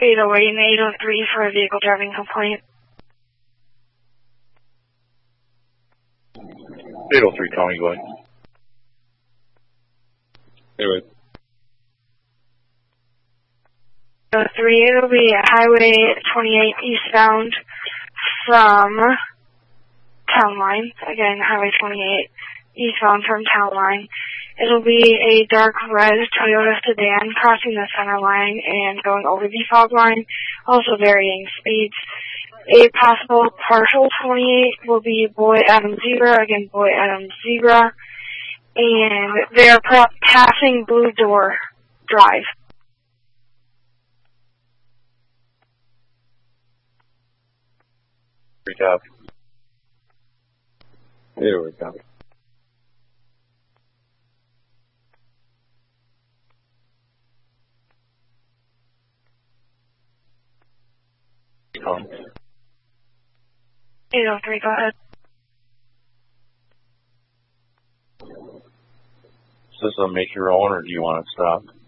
808 and 803 for a vehicle driving complaint. 803, Tony, go ahead. Anyway. 803, it'll be at Highway 28 eastbound from Town Line. Again, Highway 28 eastbound from Town Line. It'll be a dark red Toyota sedan crossing the center line and going over the fog line, also varying speeds. A possible partial 28 will be Boy Adams Zebra, again Boy Adams Zebra, and they are passing Blue Door Drive. Recap. Here we go. Tom. 803, go ahead. Is this a make your own, or do you want to stop?